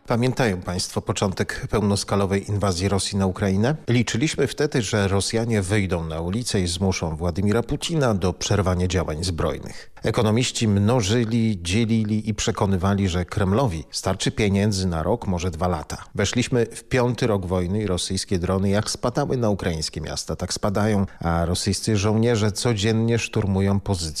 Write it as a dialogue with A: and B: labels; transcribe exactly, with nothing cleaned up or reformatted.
A: Pamiętają Państwo początek pełnoskalowej inwazji Rosji na Ukrainę? Liczyliśmy wtedy, że Rosjanie wyjdą na ulicę i zmuszą Władimira Putina do przerwania działań zbrojnych. Ekonomiści mnożyli, dzielili i przekonywali, że Kremlowi starczy pieniędzy na rok, może dwa lata. Weszliśmy w piąty rok wojny i rosyjskie drony jak spadały na ukraińskie miasta, tak spadają, a rosyjscy żołnierze codziennie szturmują pozycje